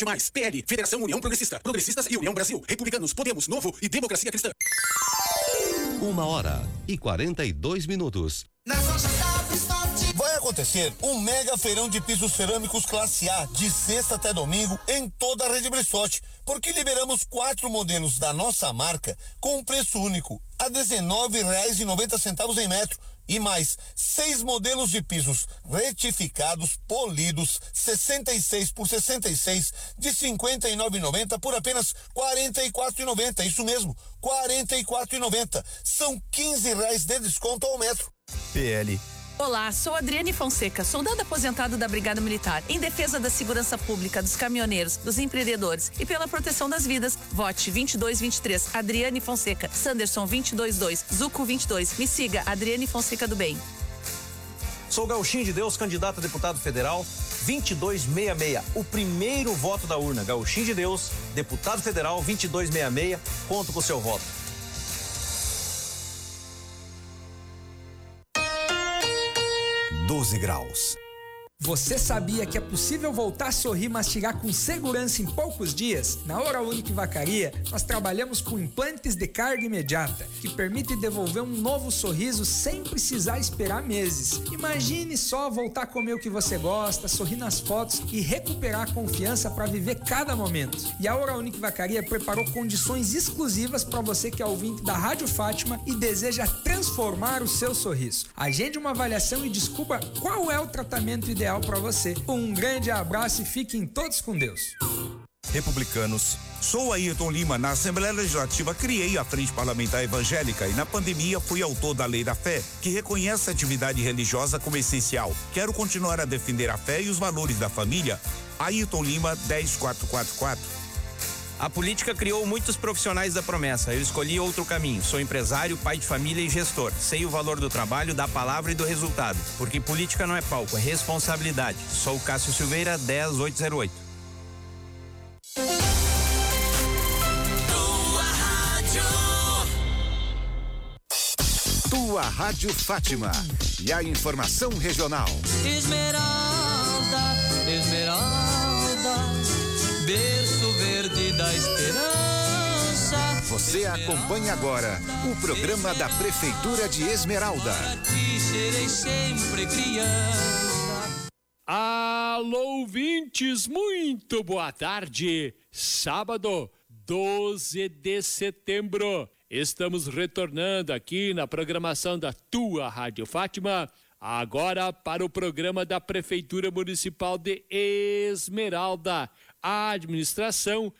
Mais, PL, Federação União Progressista, Progressistas e União Brasil, Republicanos, Podemos, Novo e Democracia Cristã. 1h42. Vai acontecer um mega feirão de pisos cerâmicos classe A de sexta até domingo em toda a rede Bressotti, porque liberamos 4 modelos da nossa marca com um preço único a R$19,90 em metro e mais 6 modelos de pisos retificados, polidos, 66 por 66 de R$59,90 por apenas R$44,90. Isso mesmo, R$44,90. São R$15 de desconto ao metro. PL. Olá, sou Adriane Fonseca, soldado aposentado da Brigada Militar. Em defesa da segurança pública, dos caminhoneiros, dos empreendedores e pela proteção das vidas, vote 2223, Adriane Fonseca, Sanderson 222, Zuco 22. Me siga, Adriane Fonseca do Bem. Sou Gauchinho de Deus, candidato a deputado federal 2266. O primeiro voto da urna. Gauchinho de Deus, deputado federal 2266. Conto com o seu voto. graus. Você sabia que é possível voltar a sorrir e mastigar com segurança em poucos dias? Na Oral Unique Vacaria, nós trabalhamos com implantes de carga imediata, que permite devolver um novo sorriso sem precisar esperar meses. Imagine só voltar a comer o que você gosta, sorrir nas fotos e recuperar a confiança para viver cada momento. E a Oral Unique Vacaria preparou condições exclusivas para você que é ouvinte da Rádio Fátima e deseja transformar o seu sorriso. Agende uma avaliação e descubra qual é o tratamento ideal para você. Um grande abraço e fiquem todos com Deus. Republicanos. Sou Ayrton Lima. Na Assembleia Legislativa criei a Frente Parlamentar Evangélica e na pandemia fui autor da Lei da Fé, que reconhece a atividade religiosa como essencial. Quero continuar a defender a fé e os valores da família. Ayrton Lima, 10444. A política criou muitos profissionais da promessa. Eu escolhi outro caminho. Sou empresário, pai de família e gestor. Sei o valor do trabalho, da palavra e do resultado. Porque política não é palco, é responsabilidade. Sou Cássio Silveira, 10808. Tua Rádio Fátima. E a informação regional. Esmeralda, berço verde da esperança. Você acompanha agora o programa da Prefeitura de Esmeralda. Serei sempre criança. Alô, ouvintes, muito boa tarde. Sábado, 12 de setembro. Estamos retornando aqui na programação da Tua Rádio Fátima, agora para o programa da Prefeitura Municipal de Esmeralda. A administração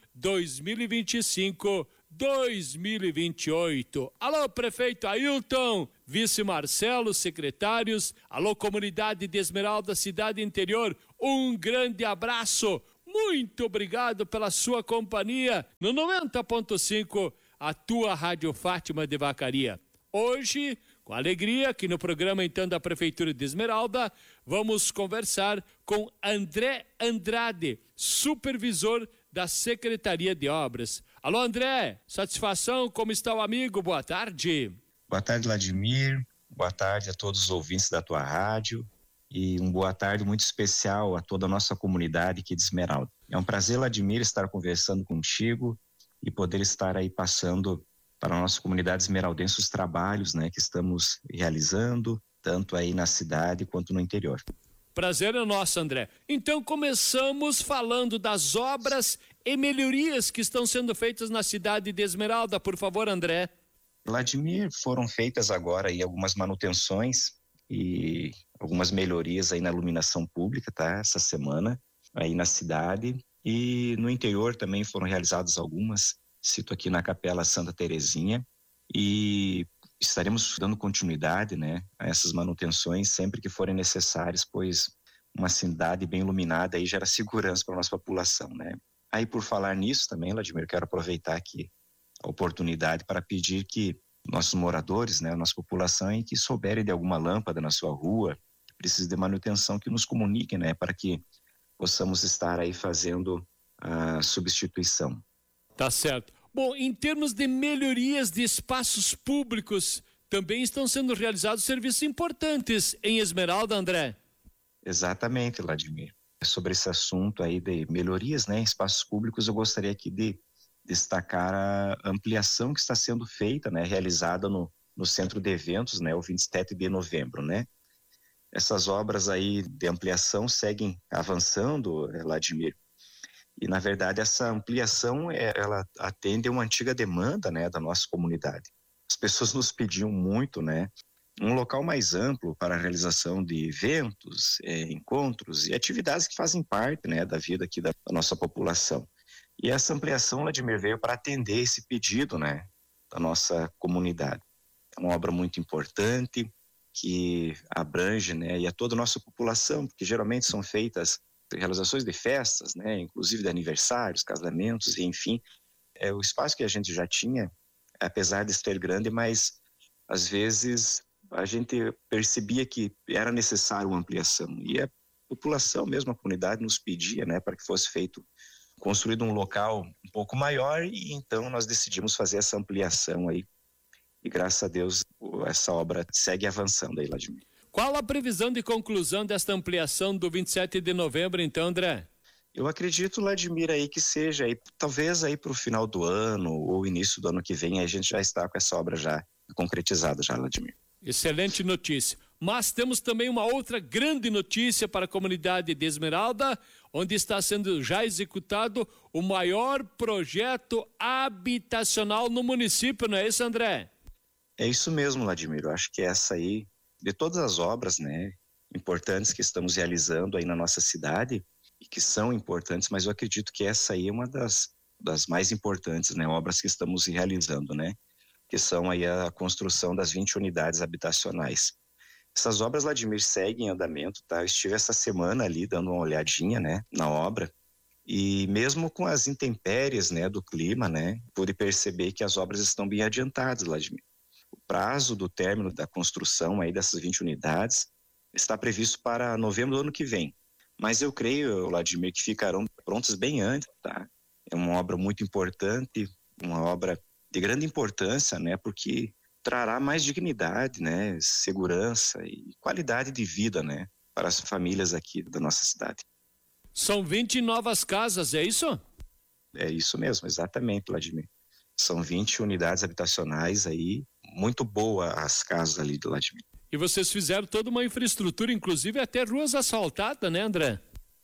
2025-2028. Alô, prefeito Ailton, vice Marcelo, secretários, alô, comunidade de Esmeralda, cidade interior, um grande abraço. Muito obrigado pela sua companhia no 90.5, a tua Rádio Fátima de Vacaria. Hoje, com alegria, aqui no programa então da Prefeitura de Esmeralda, vamos conversar com André Andrade, supervisor da Secretaria de Obras. Alô, André, satisfação, como está o amigo? Boa tarde. Boa tarde, Vladimir. Boa tarde a todos os ouvintes da tua rádio e boa tarde muito especial a toda a nossa comunidade aqui de Esmeralda. É um prazer, Vladimir, estar conversando contigo e poder estar aí passando para a nossa comunidade esmeraldense os trabalhos, né, que estamos realizando, tanto aí na cidade quanto no interior. Prazer é nosso, André. Então começamos falando das obras e melhorias que estão sendo feitas na cidade de Esmeralda. Por favor, André. Vladimir, foram feitas agora aí algumas manutenções e algumas melhorias aí na iluminação pública, tá? Essa semana aí na cidade e no interior também foram realizadas algumas. Cito aqui na Capela Santa Terezinha e estaremos dando continuidade, né, a essas manutenções sempre que forem necessárias, pois uma cidade bem iluminada aí gera segurança para a nossa população, né. Aí por falar nisso também, Vladimir, quero aproveitar aqui a oportunidade para pedir que nossos moradores, né, a nossa população, aí, que souberem de alguma lâmpada na sua rua, que precisa de manutenção, que nos comuniquem, né, para que possamos estar aí fazendo a substituição. Tá certo. Bom, em termos de melhorias de espaços públicos, também estão sendo realizados serviços importantes em Esmeralda, André. Exatamente, Vladimir. sobre esse assunto aí de melhorias, né, em espaços públicos, eu gostaria aqui de destacar a ampliação que está sendo feita, né, realizada no Centro de Eventos, né, o 27 de novembro, né. Essas obras aí de ampliação seguem avançando, Vladimir, e na verdade essa ampliação, ela atende a uma antiga demanda, né, da nossa comunidade. As pessoas nos pediam muito, né, um local mais amplo para a realização de eventos, encontros e atividades que fazem parte, né, da vida aqui da nossa população. E essa ampliação, Vladimir, veio para atender esse pedido, né, da nossa comunidade. É uma obra muito importante que abrange, né, e a toda a nossa população, porque geralmente são feitas realizações de festas, né, inclusive de aniversários, casamentos, e enfim, o espaço que a gente já tinha, apesar de ser grande, mas às vezes a gente percebia que era necessário uma ampliação, e a população mesmo, a comunidade nos pedia, né, para que fosse construído um local um pouco maior, e então nós decidimos fazer essa ampliação aí, e graças a Deus essa obra segue avançando aí, Vladimir. Qual a previsão de conclusão desta ampliação do 27 de novembro, então, André? Eu acredito, Vladimir, aí que seja aí, talvez aí para o final do ano ou início do ano que vem, a gente já está com essa obra já concretizada já, Vladimir. Excelente notícia. Mas temos também uma outra grande notícia para a comunidade de Esmeralda, onde está sendo já executado o maior projeto habitacional no município, não é isso, André? É isso mesmo, Vladimir. Eu acho que essa aí, de todas as obras, né, importantes que estamos realizando aí na nossa cidade, e que são importantes, mas eu acredito que essa aí é uma das mais importantes, né, obras que estamos realizando, né, que são aí a construção das 20 unidades habitacionais. Essas obras, Vladimir, seguem em andamento, tá? Eu estive essa semana ali dando uma olhadinha, né, na obra, e mesmo com as intempéries, né, do clima, né, pude perceber que as obras estão bem adiantadas, Vladimir. O prazo do término da construção aí dessas 20 unidades está previsto para novembro do ano que vem. Mas eu creio, Vladimir, que ficarão prontas bem antes, tá? É uma obra muito importante, uma obra de grande importância, né? Porque trará mais dignidade, né? Segurança e qualidade de vida, né? Para as famílias aqui da nossa cidade. São 20 novas casas, é isso? É isso mesmo, exatamente, Vladimir. São 20 unidades habitacionais aí, muito boa as casas ali do Vladimir. E vocês fizeram toda uma infraestrutura, inclusive até ruas asfaltadas, né, André?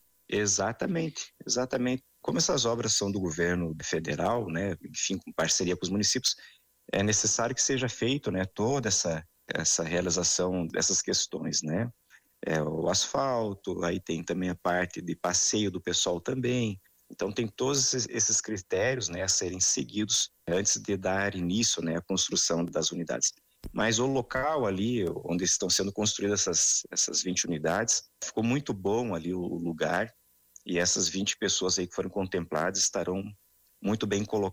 Exatamente. Como essas obras são do governo federal, né, enfim, com parceria com os municípios, é necessário que seja feito, né, toda essa realização dessas questões, né? O asfalto, aí tem também a parte de passeio do pessoal também. Então tem todos esses critérios, né, a serem seguidos antes de dar início, né, à construção das unidades. Mas o local ali onde estão sendo construídas essas 20 unidades, ficou muito bom ali o lugar, e essas 20 pessoas aí que foram contempladas estarão muito bem